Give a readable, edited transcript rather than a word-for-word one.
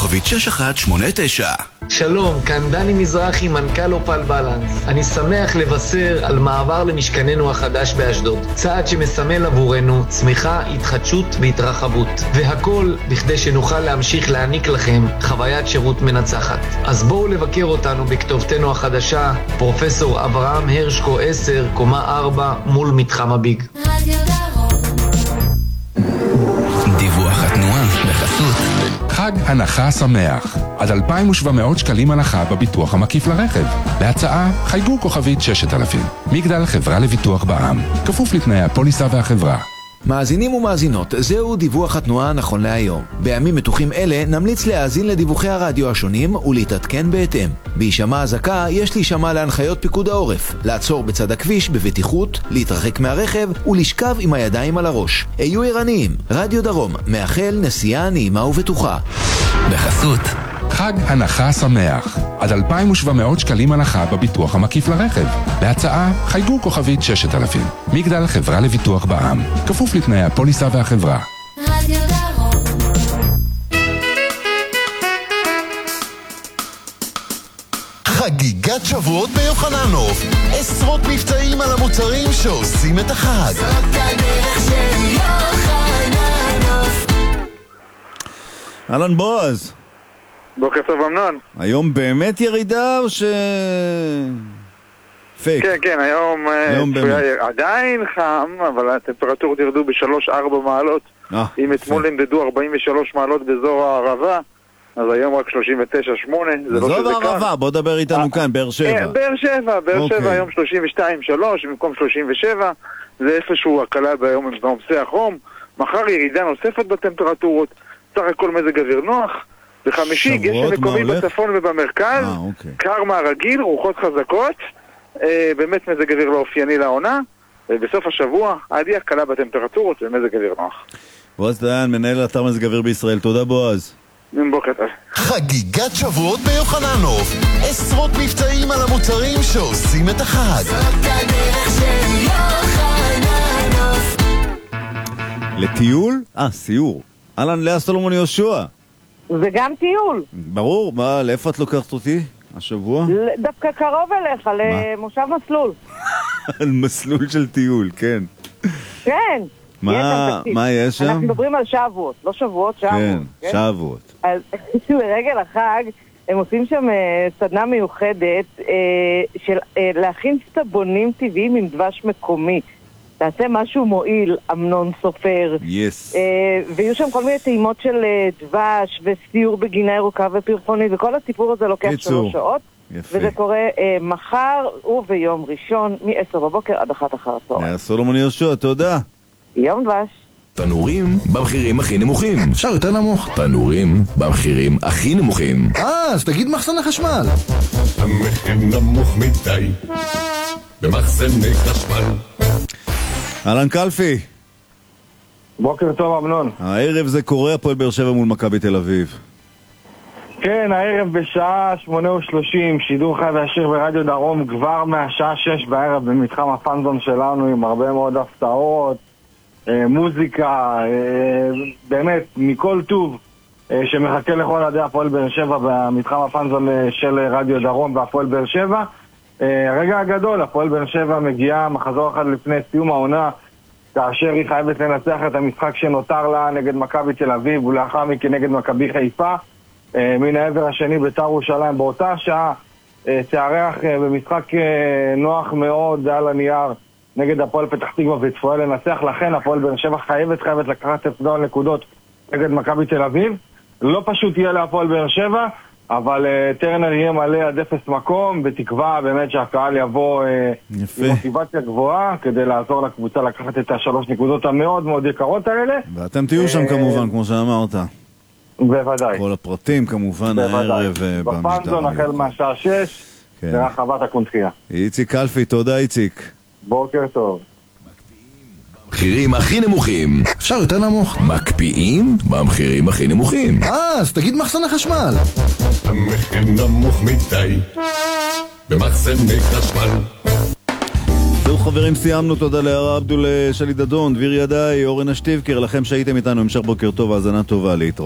כוכבית 6189. שלום, כאן דני מזרחי, מנכ"ל אופל בלנס. אני שמח לבשר על מעבר למשכננו החדש באשדוד. צעד שמסמל עבורנו צמיחה, התחדשות והתרחבות. והכל בכדי שנוכל להמשיך להעניק לכם חוויית שירות מנצחת. אז בואו לבקר אותנו בכתובתנו החדשה, פרופסור אברהם הרשקו 10, קומה 4, מול מתחם הביג. דיווח התנועה בחסות חג הנחה שמח, עד 2,700 שקלים הנחה בביטוח המקיף לרכב. להצעה חייגו כוכבית 6000. מגדל חברה לביטוח בע"מ, כפוף לתנאי הפוליסה והחברה. מאזינים ומאזינות, זהו דיווח התנועה נכון להיום. בימים מתוחים אלה נמליץ להאזין לדיווחי הרדיו השונים ולהתעדכן בהתאם. בהישמע אזעקה יש להישמע להנחיות פיקוד העורף, לעצור בצד הכביש בבטיחות, להתרחק מהרכב ולשכב עם הידיים על הראש. היו ערניים, רדיו דרום מאחל נסיעה נעימה ובטוחה. בחסות חג הנחה שמח, עד 2,700 שקלים הנחה בביטוח המקיף לרכב. להצעה חייגו כוכבית 6000. מגדל חברה לביטוח בע"מ, כפוף לתנאי הפוליסה והחברה. רדיו דרום. חגיגת שבועות ביוחננוף, עשרות מבצעים על המוצרים שעושים את החג. זאת הדרך של יוחננוף. אהלן בועז. בוקר טוב אמנון. היום באמת ירידה או ש... פייק? כן, היום עדיין חם, אבל הטמפרטורות ירדו ב3-4 מעלות. אם אתמול נמדדו 43 מעלות באזור הערבה, אז היום רק 39-8. באזור הערבה, בוא דבר איתנו כאן, באר שבע. באר שבע היום 32-3 במקום 37. זה איפשהו הקלה ביום בעומסי החום. מחר ירידה נוספת בטמפרטורות. סך הכל מזג אוויר נוח. בחמישי גשם מקומי בצפון ובמרכז, קר מהרגיל, רוחות חזקות, באמת מזג אוויר לא אופייני לעונה, ובסוף השבוע עלייה קלה בטמפרטורות ומזג אוויר נוח. בועז דיין, מנהל אתר מזג אוויר בישראל, תודה בועז. בוקר טוב. חגיגת שבועות ביוחננוף, עשרות מבצעים על המוצרים שעושים את החג. זאת הדרך של יוחננוף. לטיול? סיור. אהלן, לאה סולומון יהושע. זה גם טיול. ברור, מה, לאיפה את לוקחת אותי השבוע? דווקא קרוב אליך, למושב מסלול. על מסלול של טיול, כן. כן. מה יש שם? אנחנו מדברים על שבועות, לא שבועות, שבועות. כן, שבועות. אז לרגל החג, הם עושים שם סדנה מיוחדת של להכין סטבונים טבעיים עם דבש מקומי. תעשה משהו מועיל, אמנון סופר. Yes. ויהיו שם כל מיני טעימות של דבש וסיור בגינה ירוקה ופרחונית, וכל הסיפור הזה לוקח 3 שעות. יפה. וזה קורה מחר וביום ראשון, מ-10 בבוקר עד 1 אחר הצהריים. סולומון יהושע, תודה. יום דבש. תנורים במחירים הכי נמוכים. אפשר יותר נמוך. תנורים במחירים הכי נמוכים. אז תגיד מחסן החשמל. המחיר נמוך מדי במחסני חשמל. אהלן קלפי. בוקר טוב אמנון. הערב זה קורה הפועל באר שבע מול מכבי תל אביב. כן, הערב בשעה 8:30 שידור חי וישיר ברדיו דרום כבר מהשעה 6 בערב במתחם הפנזון שלנו עם הרבה מאוד הפתעות, מוזיקה, באמת מכל טוב שמחכה לכל עדי הפועל באר שבע במתחם הפנזון של רדיו דרום והפועל באר שבע. הרגע הגדול, הפועל באר שבע מגיעה מחזור אחד לפני סיום העונה, כאשר היא חייבת לנצח את המשחק שנותר לה נגד מכבי תל אביב ולאחר מכן נגד מכבי חיפה. מן העבר השני בית"ר ירושלים באותה שעה תארח במשחק נוח מאוד על הנייר נגד הפועל פתח תקווה וצפויה לנצח. לכן הפועל באר שבע חייבת לקחת את נקודות נגד מכבי תל אביב. לא פשוט יהיה להפועל באר שבע, אבל טרנר יהיה מלא עד 0 מקום, בתקווה באמת שהקהל יבוא עם מוטיבציה גבוהה כדי לעזור לקבוצה לקחת את 3 נקודות המאוד מאוד יקרות האלה. ואתם תהיו שם כמובן, כמו שאמרת. בוודאי. כל הפרטים כמובן הערב בפנזון החל מהשעה 6 ברחבת הקונחייה. איציק קלפי, תודה איציק. בוקר טוב. מחירים הכי נמוכים. אפשר יותר נמוך. מקפיאים במחירים הכי נמוכים. אז תגיד מחסן החשמל. המחיר נמוך מדי במחסני חשמל. זהו חברים, סיימנו. תודה להרע עבדול שלי דדון, דביר ידעי, אורן אשטיבקר, לכם שהייתם איתנו. המשך בוקר טוב, האזנה טובה, להתראות.